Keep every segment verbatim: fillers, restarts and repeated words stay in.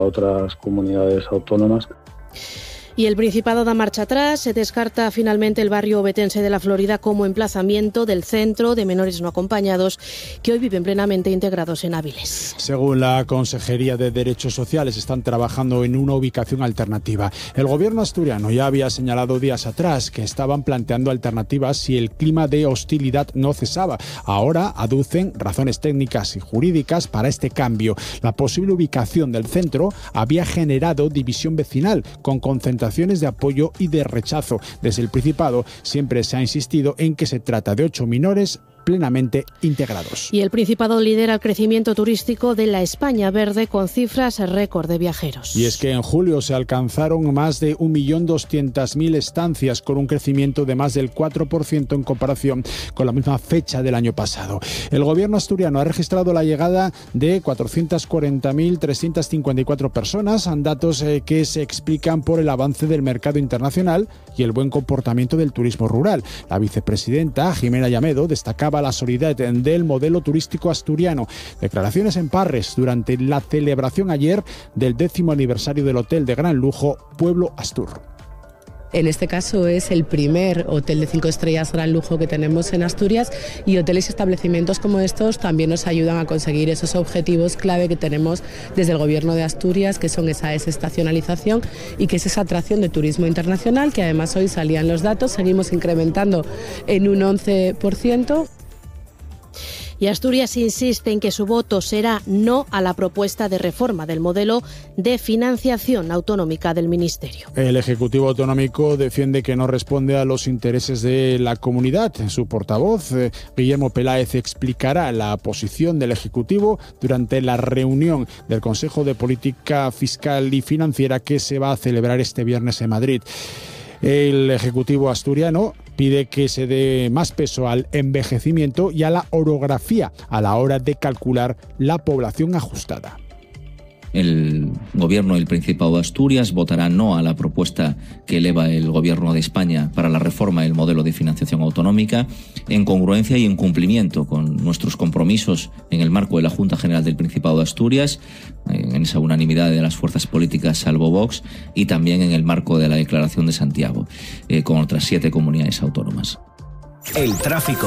otras comunidades autónomas. Y el Principado da marcha atrás. Se descarta finalmente el barrio ovetense de la Florida como emplazamiento del centro de menores no acompañados que hoy viven plenamente integrados en Áviles. Según la Consejería de Derechos Sociales, están trabajando en una ubicación alternativa. El gobierno asturiano ya había señalado días atrás que estaban planteando alternativas si el clima de hostilidad no cesaba. Ahora aducen razones técnicas y jurídicas para este cambio. La posible ubicación del centro había generado división vecinal con concentración de apoyo y de rechazo. Desde el Principado siempre se ha insistido en que se trata de ocho menores plenamente integrados. Y el Principado lidera el crecimiento turístico de la España verde con cifras récord de viajeros. Y es que en julio se alcanzaron más de un millón doscientas mil estancias con un crecimiento de más del cuatro por ciento en comparación con la misma fecha del año pasado. El gobierno asturiano ha registrado la llegada de cuatrocientas cuarenta mil trescientas cincuenta y cuatro personas, datos eh, que se explican por el avance del mercado internacional y el buen comportamiento del turismo rural. La vicepresidenta Jimena Llamedo destacaba la solidez del modelo turístico asturiano. Declaraciones en Parres durante la celebración ayer del décimo aniversario del hotel de gran lujo Pueblo Astur. En este caso es el primer hotel de cinco estrellas gran lujo que tenemos en Asturias, y hoteles y establecimientos como estos también nos ayudan a conseguir esos objetivos clave que tenemos desde el Gobierno de Asturias, que son esa desestacionalización y que es esa atracción de turismo internacional, que además hoy salían los datos, seguimos incrementando en un once por ciento. Y Asturias insiste en que su voto será no a la propuesta de reforma del modelo de financiación autonómica del Ministerio. El Ejecutivo Autonómico defiende que no responde a los intereses de la comunidad. Su portavoz, eh, Guillermo Peláez, explicará la posición del Ejecutivo durante la reunión del Consejo de Política Fiscal y Financiera que se va a celebrar este viernes en Madrid. El Ejecutivo asturiano pide que se dé más peso al envejecimiento y a la orografía a la hora de calcular la población ajustada. El Gobierno del Principado de Asturias votará no a la propuesta que eleva el Gobierno de España para la reforma del modelo de financiación autonómica, en congruencia y en cumplimiento con nuestros compromisos en el marco de la Junta General del Principado de Asturias, en esa unanimidad de las fuerzas políticas salvo Vox, y también en el marco de la Declaración de Santiago, eh, con otras siete comunidades autónomas. El tráfico.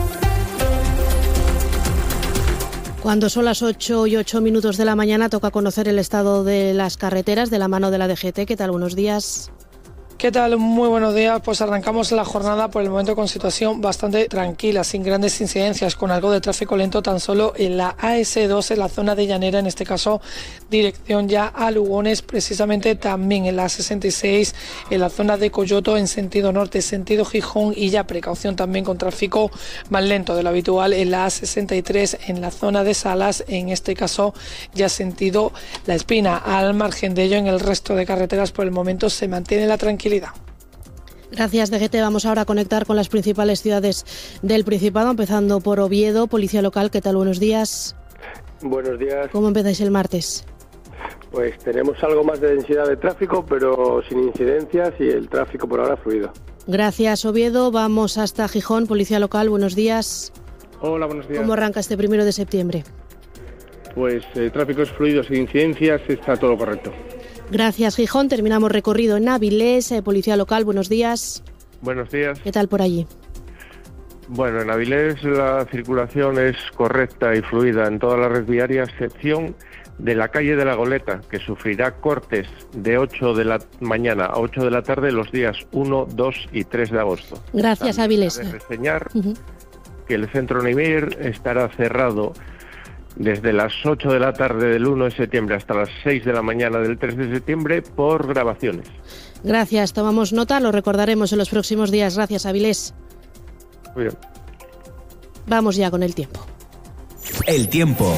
Cuando son las ocho y ocho minutos de la mañana, toca conocer el estado de las carreteras de la mano de la D G T. ¿Qué tal? Buenos días. ¿Qué tal? Muy buenos días. Pues arrancamos la jornada por el momento con situación bastante tranquila, sin grandes incidencias, con algo de tráfico lento tan solo en la A S dos, en la zona de Llanera, en este caso dirección ya a Lugones, precisamente también en la sesenta y seis, en la zona de Coyoto, en sentido norte, sentido Gijón, y ya precaución también con tráfico más lento de lo habitual en la A sesenta y tres, en la zona de Salas, en este caso ya sentido La Espina. Al margen de ello, en el resto de carreteras por el momento se mantiene la tranquilidad. Gracias, D G T. Vamos ahora a conectar con las principales ciudades del Principado, empezando por Oviedo. Policía local, ¿qué tal? Buenos días. Buenos días. ¿Cómo empezáis el martes? Pues tenemos algo más de densidad de tráfico, pero sin incidencias, y el tráfico por ahora fluido. Gracias, Oviedo. Vamos hasta Gijón. Policía local, buenos días. Hola, buenos días. ¿Cómo arranca este primero de septiembre? Pues el eh, tráfico es fluido, sin incidencias, está todo correcto. Gracias, Gijón. Terminamos recorrido en Avilés. Eh, Policía local, buenos días. Buenos días. ¿Qué tal por allí? Bueno, en Avilés la circulación es correcta y fluida en toda la red viaria, a excepción de la calle de la Goleta, que sufrirá cortes de ocho de la mañana a ocho de la tarde los días uno, dos y tres de agosto. Gracias, Avilés. Cabe reseñar uh-huh. que el centro Nimir estará cerrado desde las ocho de la tarde del uno de septiembre hasta las seis de la mañana del tres de septiembre por grabaciones. Gracias, tomamos nota, lo recordaremos en los próximos días. Gracias, Avilés. Muy bien. Vamos ya con el tiempo. El tiempo.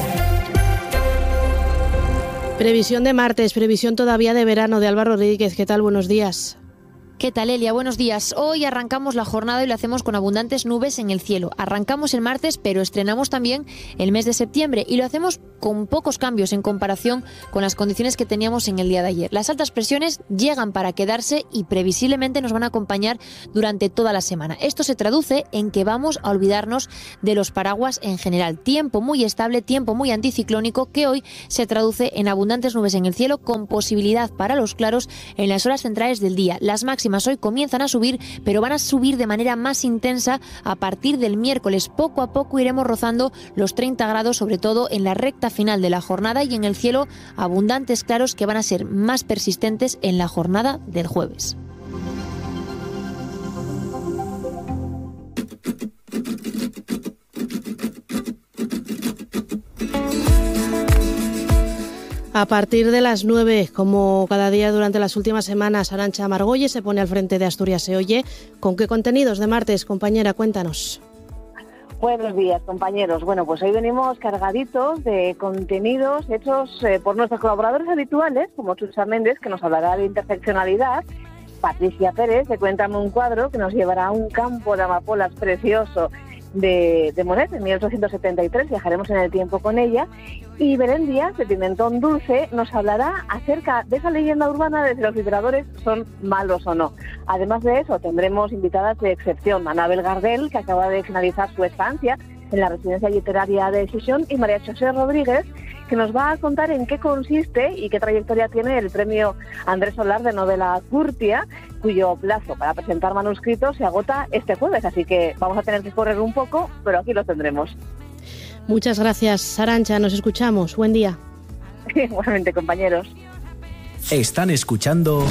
Previsión de martes, previsión todavía de verano, de Álvaro Rodríguez. ¿Qué tal? Buenos días. ¿Qué tal, Elia? Buenos días. Hoy arrancamos la jornada y lo hacemos con abundantes nubes en el cielo. Arrancamos el martes, pero estrenamos también el mes de septiembre y lo hacemos con pocos cambios en comparación con las condiciones que teníamos en el día de ayer. Las altas presiones llegan para quedarse y previsiblemente nos van a acompañar durante toda la semana. Esto se traduce en que vamos a olvidarnos de los paraguas en general. Tiempo muy estable, tiempo muy anticiclónico que hoy se traduce en abundantes nubes en el cielo con posibilidad para los claros en las horas centrales del día. Las máximas hoy comienzan a subir, pero van a subir de manera más intensa a partir del miércoles. Poco a poco iremos rozando los treinta grados, sobre todo en la recta final de la jornada, y en el cielo abundantes claros que van a ser más persistentes en la jornada del jueves. A partir de las nueve, como cada día durante las últimas semanas, Arantxa Margolles se pone al frente de Asturias se oye. ¿Con qué contenidos de martes, compañera? Cuéntanos. Buenos días, compañeros. Bueno, pues hoy venimos cargaditos de contenidos hechos eh, por nuestros colaboradores habituales, como Chusa Méndez, que nos hablará de interseccionalidad, Patricia Pérez, de Cuéntame un cuadro, que nos llevará a un campo de amapolas precioso de, de Monet, en mil ochocientos setenta y tres, viajaremos en el tiempo con ella, y Belén Díaz, de Pimentón Dulce, nos hablará acerca de esa leyenda urbana de si los vibradores son malos o no. Además de eso, tendremos invitadas de excepción, Anabel Gardel, que acaba de finalizar su estancia en la residencia literaria de Xixón, y María José Rodríguez, que nos va a contar en qué consiste y qué trayectoria tiene el premio Andrés Solar de novela Curtia, cuyo plazo para presentar manuscritos se agota este jueves, así que vamos a tener que correr un poco, pero aquí los tendremos. Muchas gracias, Arantxa, nos escuchamos. Buen día. Igualmente, compañeros. Están escuchando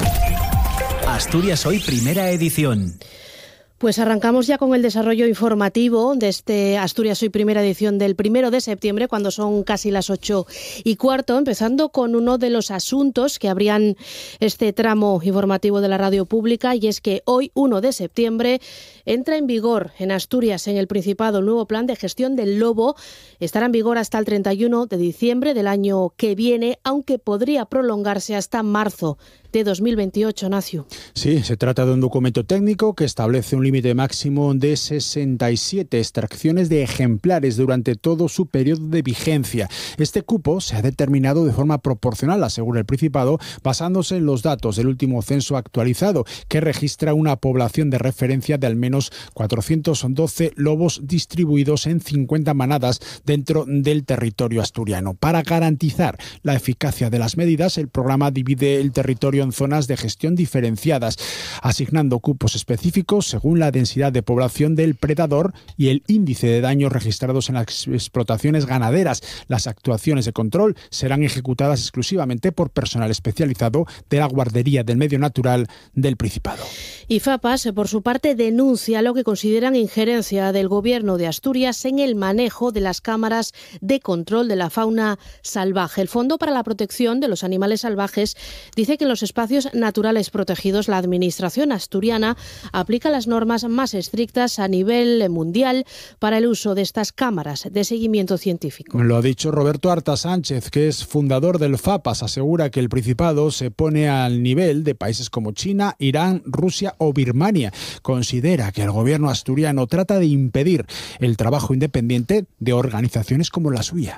Asturias Hoy, primera edición. Pues arrancamos ya con el desarrollo informativo de este Asturias Hoy, primera edición del primero de septiembre, cuando son casi las ocho y cuarto, empezando con uno de los asuntos que abrían este tramo informativo de la radio pública, y es que hoy, uno de septiembre, entra en vigor en Asturias, en el Principado, el nuevo plan de gestión del lobo. Estará en vigor hasta el treinta y uno de diciembre del año que viene, aunque podría prolongarse hasta marzo de dos mil veintiocho, Nacio. Sí, se trata de un documento técnico que establece un límite máximo de sesenta y siete extracciones de ejemplares durante todo su periodo de vigencia. Este cupo se ha determinado de forma proporcional, asegura el Principado, basándose en los datos del último censo actualizado, que registra una población de referencia de al menos cuatrocientos doce lobos distribuidos en cincuenta manadas dentro del territorio asturiano. Para garantizar la eficacia de las medidas, el programa divide el territorio en zonas de gestión diferenciadas, asignando cupos específicos según la densidad de población del predador y el índice de daños registrados en las explotaciones ganaderas. Las actuaciones de control serán ejecutadas exclusivamente por personal especializado de la Guardería del Medio Natural del Principado. Y FAPAS, por su parte, denuncia lo que consideran injerencia del Gobierno de Asturias en el manejo de las cámaras de control de la fauna salvaje. El Fondo para la Protección de los Animales Salvajes dice que en los espacios naturales protegidos la Administración asturiana aplica las normas más estrictas a nivel mundial para el uso de estas cámaras de seguimiento científico. Lo ha dicho Roberto Arta Sánchez, que es fundador del FAPAS. Asegura que el Principado se pone al nivel de países como China, Irán, Rusia o Birmania. Considera que el gobierno asturiano trata de impedir el trabajo independiente de organizaciones como la suya.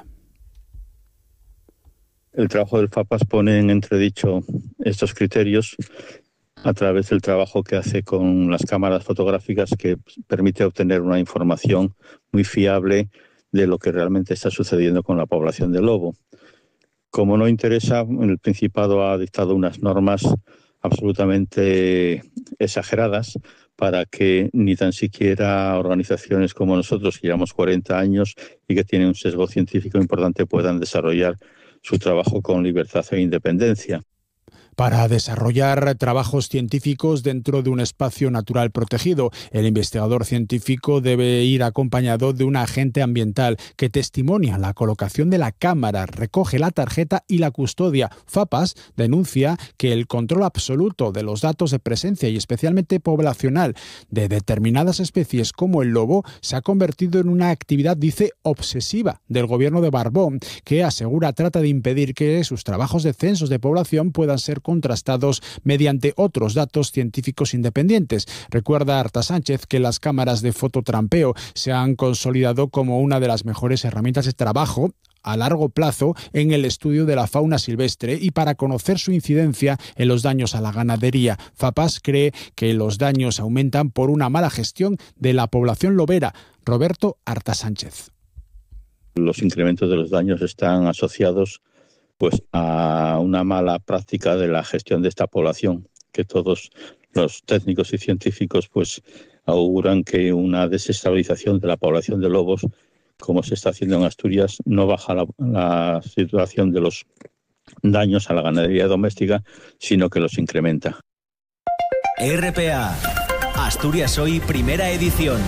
El trabajo del FAPAS pone en entredicho estos criterios a través del trabajo que hace con las cámaras fotográficas, que permite obtener una información muy fiable de lo que realmente está sucediendo con la población del lobo. Como no interesa, el Principado ha dictado unas normas absolutamente exageradas para que ni tan siquiera organizaciones como nosotros, que llevamos cuarenta años y que tienen un sesgo científico importante, puedan desarrollar su trabajo con libertad e independencia. Para desarrollar trabajos científicos dentro de un espacio natural protegido, el investigador científico debe ir acompañado de un agente ambiental que testimonia la colocación de la cámara, recoge la tarjeta y la custodia. FAPAS denuncia que el control absoluto de los datos de presencia y especialmente poblacional de determinadas especies como el lobo se ha convertido en una actividad, dice, obsesiva del gobierno de Barbón, que asegura trata de impedir que sus trabajos de censos de población puedan ser contrastados mediante otros datos científicos independientes. Recuerda Arta Sánchez que las cámaras de fototrampeo se han consolidado como una de las mejores herramientas de trabajo a largo plazo en el estudio de la fauna silvestre y para conocer su incidencia en los daños a la ganadería. FAPAS cree que los daños aumentan por una mala gestión de la población lobera. Roberto Arta Sánchez. Los incrementos de los daños están asociados pues a una mala práctica de la gestión de esta población, que todos los técnicos y científicos pues auguran que una desestabilización de la población de lobos, como se está haciendo en Asturias, no baja la, la situación de los daños a la ganadería doméstica, sino que los incrementa. R P A, Asturias Hoy, primera edición.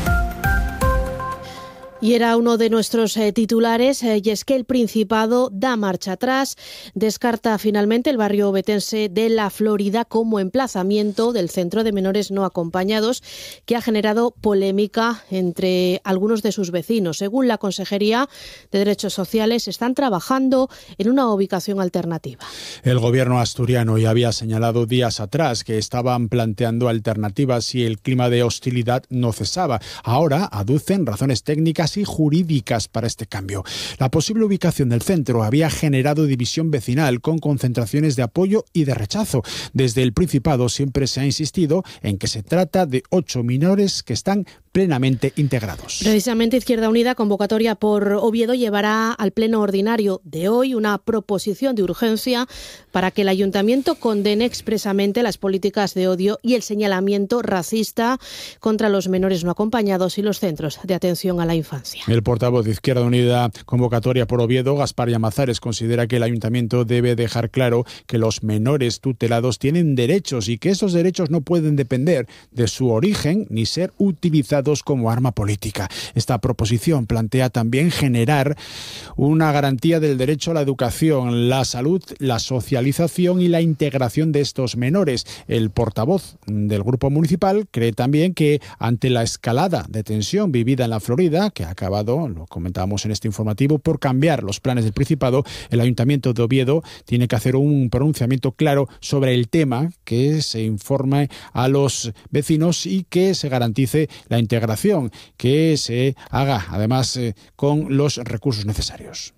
Y era uno de nuestros eh, titulares, eh, y es que el Principado da marcha atrás, descarta finalmente el barrio obetense de La Florida como emplazamiento del centro de menores no acompañados, que ha generado polémica entre algunos de sus vecinos. Según la Consejería de Derechos Sociales, están trabajando en una ubicación alternativa. El gobierno asturiano ya había señalado días atrás que estaban planteando alternativas si el clima de hostilidad no cesaba. Ahora aducen razones técnicas y jurídicas para este cambio. La posible ubicación del centro había generado división vecinal con concentraciones de apoyo y de rechazo. Desde el Principado siempre se ha insistido en que se trata de ocho menores que están plenamente integrados. Precisamente Izquierda Unida, convocatoria por Oviedo, llevará al pleno ordinario de hoy una proposición de urgencia para que el Ayuntamiento condene expresamente las políticas de odio y el señalamiento racista contra los menores no acompañados y los centros de atención a la infancia. El portavoz de Izquierda Unida, convocatoria por Oviedo, Gaspar Llamazares, considera que el Ayuntamiento debe dejar claro que los menores tutelados tienen derechos y que esos derechos no pueden depender de su origen ni ser utilizados como arma política. Esta proposición plantea también generar una garantía del derecho a la educación, la salud, la socialización y la integración de estos menores. El portavoz del Grupo Municipal cree también que ante la escalada de tensión vivida en la Florida, que ha acabado, lo comentábamos en este informativo, por cambiar los planes del Principado, el Ayuntamiento de Oviedo tiene que hacer un pronunciamiento claro sobre el tema, que se informe a los vecinos y que se garantice la integración, que se haga además eh, con los recursos necesarios.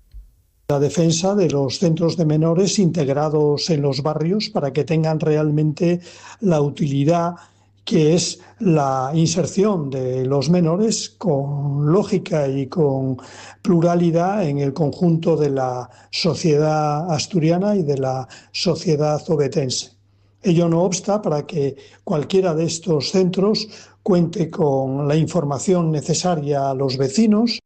La defensa de los centros de menores integrados en los barrios para que tengan realmente la utilidad que es la inserción de los menores con lógica y con pluralidad en el conjunto de la sociedad asturiana y de la sociedad obetense. Ello no obsta para que cualquiera de estos centros cuente con la información necesaria a los vecinos.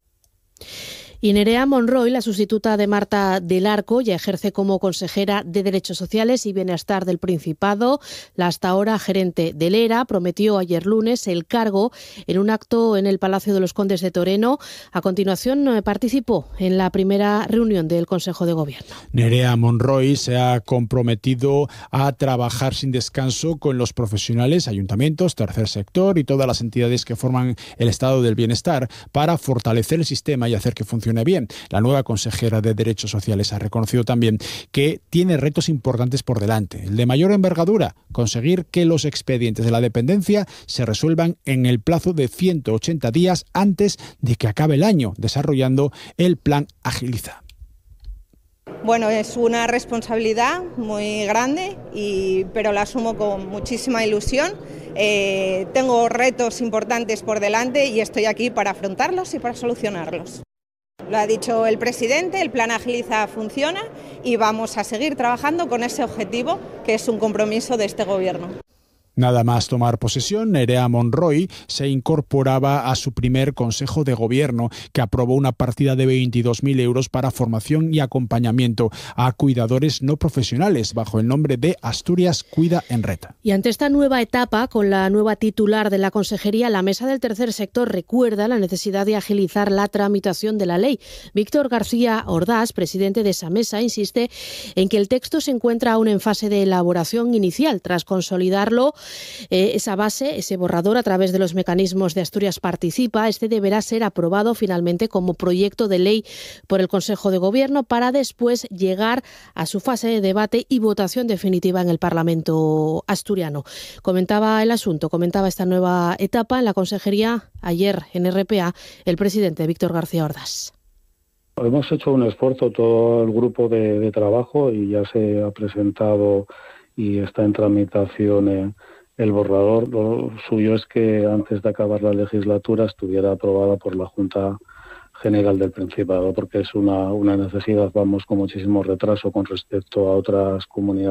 Y Nerea Monroy, la sustituta de Marta del Arco, ya ejerce como consejera de Derechos Sociales y Bienestar del Principado. La hasta ahora gerente del E R A prometió ayer lunes el cargo en un acto en el Palacio de los Condes de Toreno. A continuación participó en la primera reunión del Consejo de Gobierno. Nerea Monroy se ha comprometido a trabajar sin descanso con los profesionales, ayuntamientos, tercer sector y todas las entidades que forman el estado del bienestar para fortalecer el sistema y hacer que funcione bien. La nueva consejera de Derechos Sociales ha reconocido también que tiene retos importantes por delante. El de mayor envergadura, conseguir que los expedientes de la dependencia se resuelvan en el plazo de ciento ochenta días antes de que acabe el año, desarrollando el plan Agiliza. Bueno, es una responsabilidad muy grande, y, pero la asumo con muchísima ilusión. Eh, tengo retos importantes por delante y estoy aquí para afrontarlos y para solucionarlos. Lo ha dicho el presidente, el plan Agiliza funciona y vamos a seguir trabajando con ese objetivo, que es un compromiso de este gobierno. Nada más tomar posesión, Nerea Monroy se incorporaba a su primer Consejo de Gobierno, que aprobó una partida de veintidós mil euros para formación y acompañamiento a cuidadores no profesionales, bajo el nombre de Asturias Cuida en Reta. Y ante esta nueva etapa, con la nueva titular de la Consejería, la Mesa del Tercer Sector recuerda la necesidad de agilizar la tramitación de la ley. Víctor García Ordaz, presidente de esa mesa, insiste en que el texto se encuentra aún en fase de elaboración inicial. Tras consolidarlo, Eh, esa base, ese borrador, a través de los mecanismos de Asturias Participa, este deberá ser aprobado finalmente como proyecto de ley por el Consejo de Gobierno para después llegar a su fase de debate y votación definitiva en el Parlamento asturiano. Comentaba el asunto, comentaba esta nueva etapa en la Consejería ayer en R P A el presidente Víctor García Ordás. Hemos hecho un esfuerzo todo el grupo de, de trabajo y ya se ha presentado y está en tramitación eh, el borrador. Lo suyo es que antes de acabar la legislatura estuviera aprobada por la Junta General del Principado, porque es una, una necesidad. Vamos con muchísimo retraso con respecto a otras comunidades